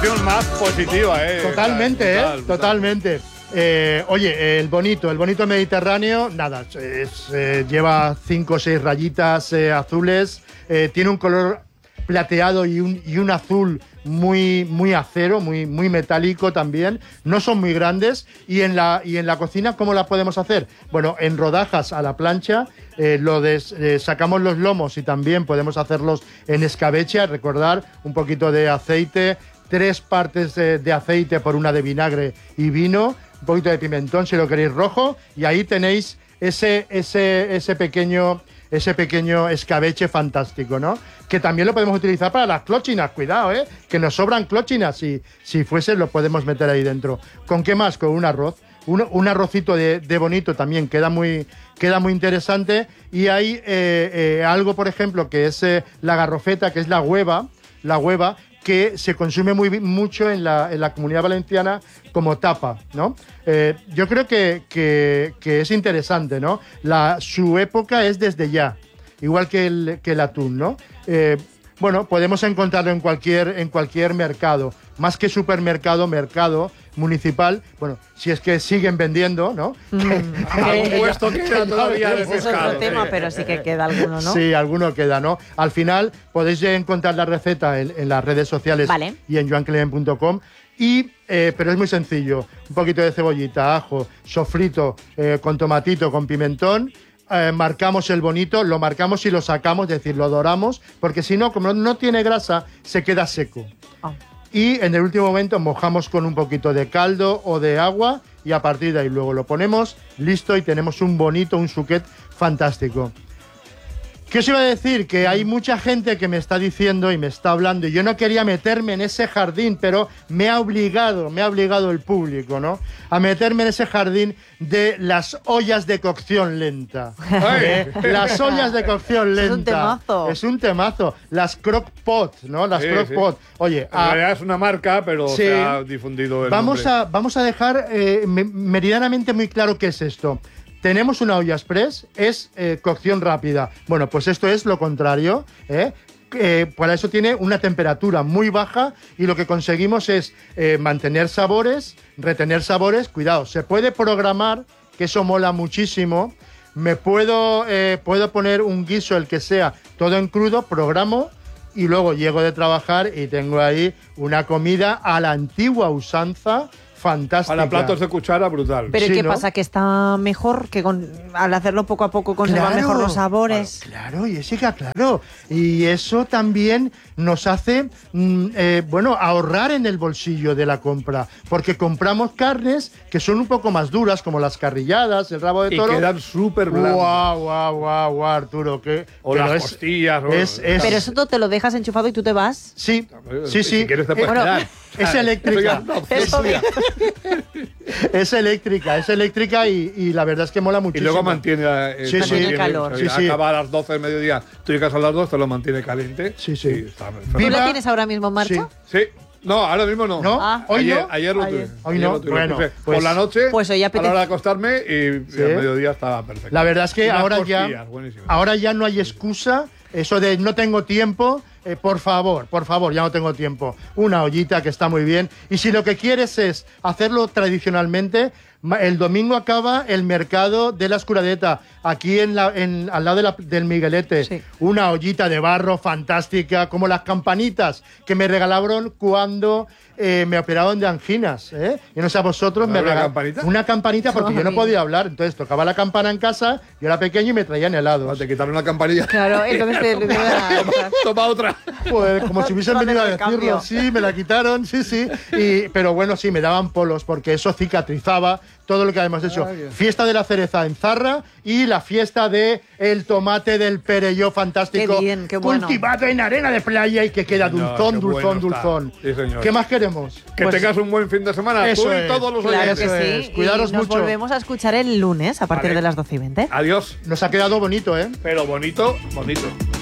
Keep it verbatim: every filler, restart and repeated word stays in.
sensación más positiva, ¿eh? Totalmente, brutal, ¿eh? brutal. Totalmente. Eh, oye, el bonito, el bonito mediterráneo, nada, es, eh, lleva cinco o seis rayitas eh, azules, eh, tiene un color plateado y un, y un azul muy, muy acero, muy, muy metálico también. No son muy grandes. Y en la, y en la cocina, ¿cómo la podemos hacer? Bueno, en rodajas a la plancha, eh, lo des, eh, sacamos los lomos y también podemos hacerlos en escabeche. Recordar un poquito de aceite, tres partes de, de aceite por una de vinagre y vino, un poquito de pimentón si lo queréis rojo, y ahí tenéis ese, ese, ese pequeño... ese pequeño escabeche fantástico, ¿no? Que también lo podemos utilizar para las clochinas, cuidado, ¿eh? Que nos sobran clochinas, si, si fuese lo podemos meter ahí dentro. ¿Con qué más? Con un arroz. Un, un arrocito de, de bonito también queda muy, queda muy interesante. Y hay eh, eh, algo, por ejemplo, que es eh, la garrofeta, que es la hueva, la hueva, que se consume muy mucho en la, en la Comunidad Valenciana como tapa, ¿no? Eh, yo creo que, que, que es interesante, ¿no? La, su época es desde ya, igual que el, que el atún, ¿no? Eh, bueno, podemos encontrarlo en cualquier, en cualquier mercado, más que supermercado, mercado municipal, bueno, si es que siguen vendiendo, ¿no? Mm. Algún puesto queda todavía de Ese es pescado. otro tema, pero sí que queda alguno, ¿no? Sí, alguno queda, ¿no? Al final podéis encontrar la receta en, en las redes sociales Vale. y en joan clement punto com. Y, eh, pero es muy sencillo. Un poquito de cebollita, ajo, sofrito eh, con tomatito, con pimentón. Eh, marcamos el bonito, lo marcamos y lo sacamos, es decir, lo doramos, porque si no, como no tiene grasa, se queda seco. Oh. Y en el último momento mojamos con un poquito de caldo o de agua y a partir de ahí luego lo ponemos, listo, y tenemos un bonito, un suquet fantástico. ¿Qué os iba a decir? Que hay mucha gente que me está diciendo y me está hablando y yo no quería meterme en ese jardín, pero me ha obligado, me ha obligado el público, ¿no? A meterme en ese jardín de las ollas de cocción lenta. ¿Eh? Las ollas de cocción lenta. Es un temazo. Es un temazo. Las crock pot, ¿no? Las Sí, crock sí. pot. Oye, En a- realidad es una marca, pero Sí. se ha difundido el Vamos nombre. a, vamos a dejar eh, me- meridianamente muy claro qué es esto. Tenemos una olla express, es eh, cocción rápida. Bueno, pues esto es lo contrario, ¿eh? Eh, para eso tiene una temperatura muy baja y lo que conseguimos es eh, mantener sabores, retener sabores. Cuidado, se puede programar, que eso mola muchísimo. Me puedo, eh, puedo poner un guiso, el que sea, todo en crudo, programo y luego llego de trabajar y tengo ahí una comida a la antigua usanza fantástica. Para platos de cuchara, brutal. Pero Sí, ¿qué ¿no? pasa? Que está mejor, que con, al hacerlo poco a poco conserva Claro. mejor los sabores. Claro, Jessica, claro. Y eso también nos hace, mm, eh, bueno, ahorrar en el bolsillo de la compra. Porque compramos carnes que son un poco más duras, como las carrilladas, el rabo de Y toro. quedan súper blandos. Guau, guau, guau, guau, Arturo. Que, O pero las es- costillas. o- es- es- Pero eso todo te lo dejas enchufado y tú te vas. Sí, sí, Si sí. quieres te Eh, puedes bueno, quedar. es Eso eléctrica. ya es una opción Eso tuya. Es eléctrica, es eléctrica y, y la verdad es que mola Y muchísimo. luego mantiene, eh, Sí, sí. Mantiene calor. o sea, Sí, sí. Acaba a las doce del mediodía, tú llegas a las dos, te lo mantiene caliente. Sí, sí. Y está perfecto. ¿Tú Viva- la tienes ahora mismo en marcha? Sí. No, ahora mismo no. ¿No? Ah. ¿Hoy ayer, no? ayer lo Ayer. tuve. Hoy Ayer no. lo tuve. Bueno, Lo puse pues- por la noche, Pues hoy a apetece- la hora de acostarme y, Sí. y al mediodía estaba perfecto. La verdad es que Unas ahora ya, costillas, buenísimas. ahora ya no hay excusa. Eso de no tengo tiempo, eh, por favor, por favor, ya no tengo tiempo. Una ollita que está muy bien. Y si lo que quieres es hacerlo tradicionalmente, ma- el domingo acaba el mercado de la Escuradeta, aquí en la, en, al lado de la- del Miguelete. Sí. Una ollita de barro fantástica, como las campanitas que me regalaron cuando eh, me operaron de anginas. ¿eh? Yo no sé a vosotros, me ¿Una regal- campanita? Una campanita porque yo no Ay. podía hablar. Entonces tocaba la campana en casa, yo era pequeño y me traían helados. Te quitaron una campanilla. Claro, entonces te, te- te- Toma otra. Pues como si hubiesen Vale, venido a el decirlo, cambio. sí, me la quitaron, sí, sí. Y, pero bueno, sí, me daban polos porque eso cicatrizaba todo lo que habíamos hecho. Ay, Dios. Fiesta de la cereza en Zarra y la fiesta de el tomate del Perelló fantástico. Qué bien, qué bueno. Cultivado en arena de playa y que queda Señor, dulzón, qué dulzón, bueno está. dulzón. Sí, señor. ¿Qué más queremos? Que Pues tengas un buen fin de semana. eso Tú y es. todos los Claro oyentes. que Eso sí. es, cuidaros y nos mucho. volvemos a escuchar el lunes a partir Vale. de las doce y veinte. Adiós. Nos ha quedado bonito, ¿eh? Pero bonito, bonito.